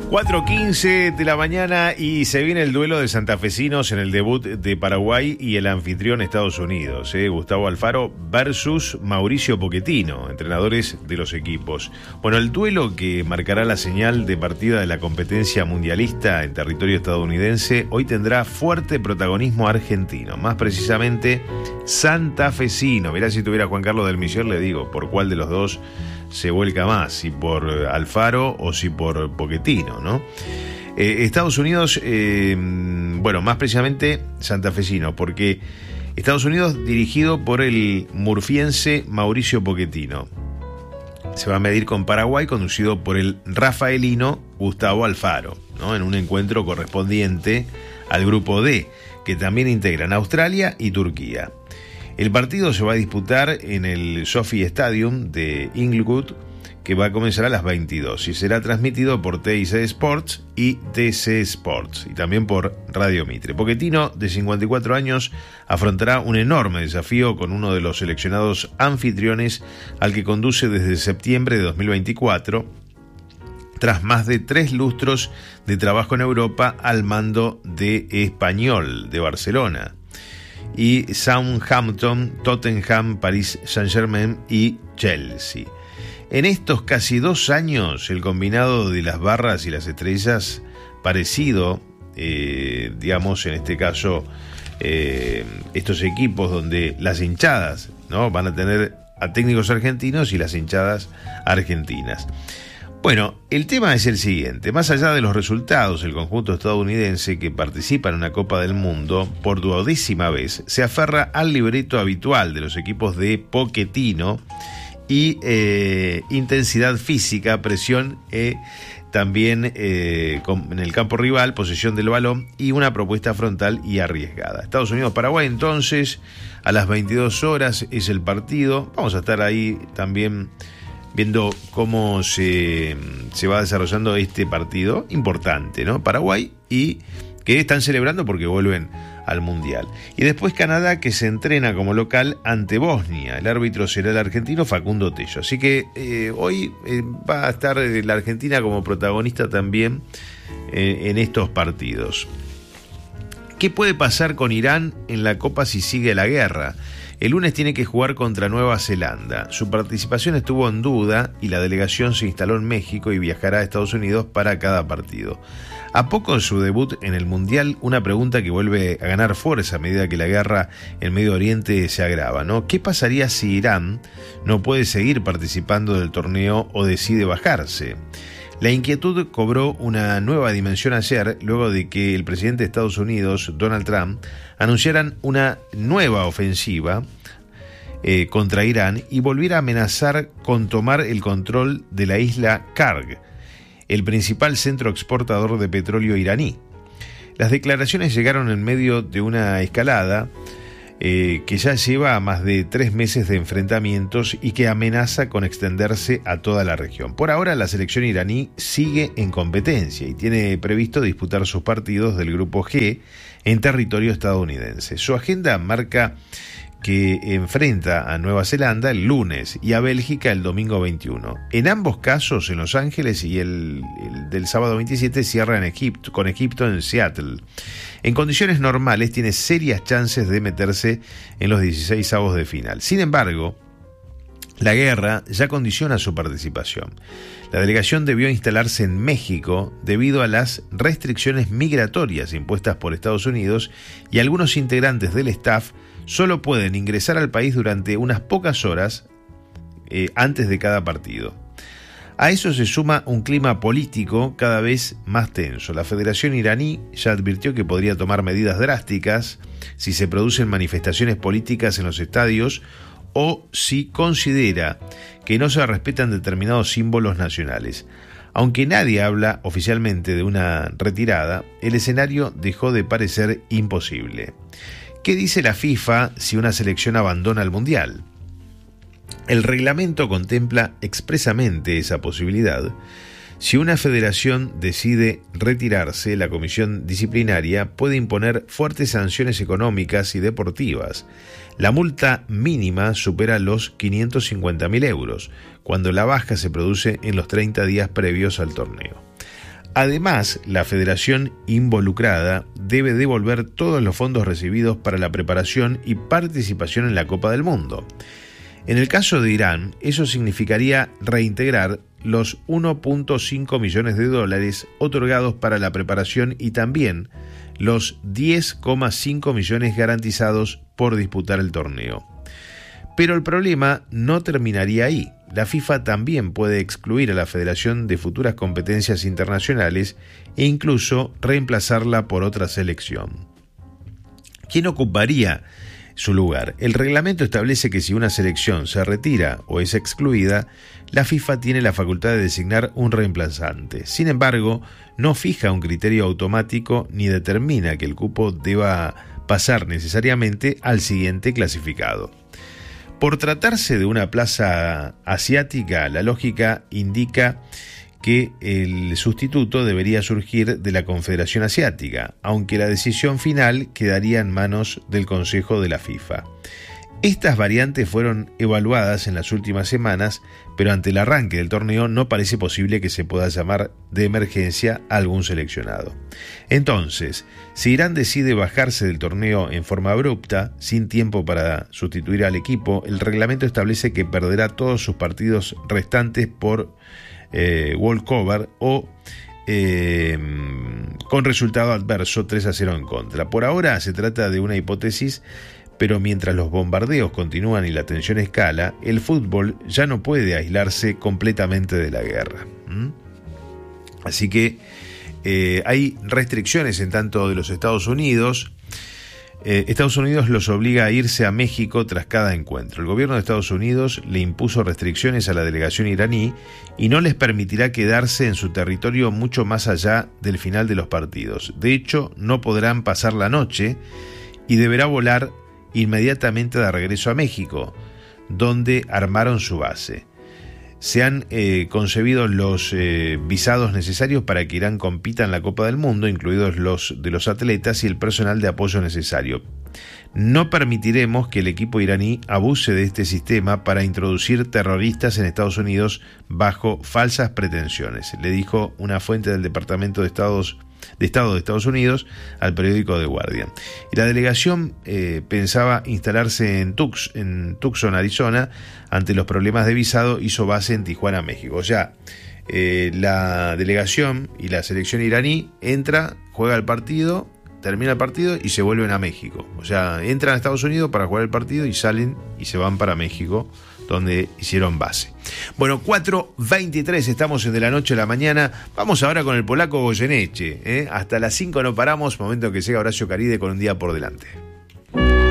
4:15 de la mañana y se viene el duelo de santafesinos en el debut de Paraguay y el anfitrión Estados Unidos, Gustavo Alfaro versus Mauricio Pochettino, entrenadores de los equipos. Bueno, el duelo que marcará la señal de partida de la competencia mundialista en territorio estadounidense hoy tendrá fuerte protagonismo argentino, más precisamente santafesino. Mirá, si tuviera Juan Carlos del Miller, le digo por cuál de los dos se vuelca más, si por Alfaro o si por Pochettino, ¿no? Estados Unidos, bueno, más precisamente santafesino, porque Estados Unidos dirigido por el murfiense Mauricio Pochettino. Se va a medir con Paraguay, conducido por el rafaelino Gustavo Alfaro, ¿no? En un encuentro correspondiente al grupo D, que también integran Australia y Turquía. El partido se va a disputar en el SoFi Stadium de Inglewood, que va a comenzar a las 22 y será transmitido por TIC Sports y TC Sports y también por Radio Mitre. Pochettino, de 54 años, afrontará un enorme desafío con uno de los seleccionados anfitriones al que conduce desde septiembre de 2024, tras más de 3 lustros de trabajo en Europa al mando de Español de Barcelona y Southampton, Tottenham, Paris Saint-Germain y Chelsea. En estos casi 2 años, el combinado de las barras y las estrellas, parecido, digamos, en este caso, estos equipos donde las hinchadas, ¿no?, van a tener a técnicos argentinos y las hinchadas argentinas. Bueno, el tema es el siguiente. Más allá de los resultados, el conjunto estadounidense, que participa en una Copa del Mundo por 12ª vez, se aferra al libreto habitual de los equipos de Pochettino y intensidad física, presión, también en el campo rival, posesión del balón y una propuesta frontal y arriesgada. Estados Unidos-Paraguay, entonces, a las 22 horas es el partido. Vamos a estar ahí también viendo cómo se va desarrollando este partido importante, ¿no? Paraguay, y que están celebrando porque vuelven al Mundial. Y después Canadá, que se entrena como local ante Bosnia. El árbitro será el argentino Facundo Tello. Así que hoy va a estar la Argentina como protagonista también en estos partidos. ¿Qué puede pasar con Irán en la Copa si sigue la guerra? El lunes tiene que jugar contra Nueva Zelanda. Su participación estuvo en duda y la delegación se instaló en México y viajará a Estados Unidos para cada partido. A poco de su debut en el Mundial, una pregunta que vuelve a ganar fuerza a medida que la guerra en Medio Oriente se agrava, ¿no? ¿Qué pasaría si Irán no puede seguir participando del torneo o decide bajarse? La inquietud cobró una nueva dimensión ayer, luego de que el presidente de Estados Unidos, Donald Trump, anunciaran una nueva ofensiva contra Irán y volviera a amenazar con tomar el control de la isla Karg, el principal centro exportador de petróleo iraní. Las declaraciones llegaron en medio de una escalada que ya lleva más de 3 meses de enfrentamientos y que amenaza con extenderse a toda la región. Por ahora, la selección iraní sigue en competencia y tiene previsto disputar sus partidos del Grupo G en territorio estadounidense. Su agenda marca que enfrenta a Nueva Zelanda el lunes y a Bélgica el domingo 21. En ambos casos en Los Ángeles, y el del sábado 27 cierra con Egipto en Seattle. En condiciones normales tiene serias chances de meterse en los 16avos de final. Sin embargo, la guerra ya condiciona su participación. La delegación debió instalarse en México debido a las restricciones migratorias impuestas por Estados Unidos, y algunos integrantes del staff solo pueden ingresar al país durante unas pocas horas antes de cada partido. A eso se suma un clima político cada vez más tenso. La Federación iraní ya advirtió que podría tomar medidas drásticas si se producen manifestaciones políticas en los estadios o si considera que no se respetan determinados símbolos nacionales. Aunque nadie habla oficialmente de una retirada, el escenario dejó de parecer imposible. ¿Qué dice la FIFA si una selección abandona el Mundial? El reglamento contempla expresamente esa posibilidad. Si una federación decide retirarse, la comisión disciplinaria puede imponer fuertes sanciones económicas y deportivas. La multa mínima supera los 550.000 euros, cuando la baja se produce en los 30 días previos al torneo. Además, la federación involucrada debe devolver todos los fondos recibidos para la preparación y participación en la Copa del Mundo. En el caso de Irán, eso significaría reintegrar los 1.5 millones de dólares otorgados para la preparación y también los 10,5 millones garantizados por disputar el torneo. Pero el problema no terminaría ahí. La FIFA también puede excluir a la federación de futuras competencias internacionales e incluso reemplazarla por otra selección. ¿Quién ocuparía su lugar? El reglamento establece que si una selección se retira o es excluida, la FIFA tiene la facultad de designar un reemplazante. Sin embargo, no fija un criterio automático ni determina que el cupo deba pasar necesariamente al siguiente clasificado. Por tratarse de una plaza asiática, la lógica indica que el sustituto debería surgir de la Confederación Asiática, aunque la decisión final quedaría en manos del Consejo de la FIFA. Estas variantes fueron evaluadas en las últimas semanas, pero ante el arranque del torneo no parece posible que se pueda llamar de emergencia a algún seleccionado. Entonces, si Irán decide bajarse del torneo en forma abrupta, sin tiempo para sustituir al equipo, el reglamento establece que perderá todos sus partidos restantes por walkover o con resultado adverso 3-0 en contra. Por ahora se trata de una hipótesis, pero mientras los bombardeos continúan y la tensión escala, el fútbol ya no puede aislarse completamente de la guerra. Así que hay restricciones en tanto de los Estados Unidos. Estados Unidos los obliga a irse a México tras cada encuentro. El gobierno de Estados Unidos le impuso restricciones a la delegación iraní y no les permitirá quedarse en su territorio mucho más allá del final de los partidos. De hecho, no podrán pasar la noche y deberá volar inmediatamente de regreso a México, donde armaron su base. Se han concebido los visados necesarios para que Irán compita en la Copa del Mundo, incluidos los de los atletas y el personal de apoyo necesario. No permitiremos que el equipo iraní abuse de este sistema para introducir terroristas en Estados Unidos bajo falsas pretensiones, le dijo una fuente del Departamento de Estado de Estados Unidos al periódico The Guardian. Y la delegación pensaba instalarse en Tucson, Arizona. Ante los problemas de visado hizo base en Tijuana, México. O sea, la delegación y la selección iraní entra, juega el partido, termina el partido y se vuelven a México. O sea, entran a Estados Unidos para jugar el partido y salen y se van para México, donde hicieron base. Bueno, 4:23, estamos en De la Noche a la Mañana. Vamos ahora con el polaco Goyeneche. Hasta las 5 no paramos, momento que llega Horacio Caride con Un Día por Delante.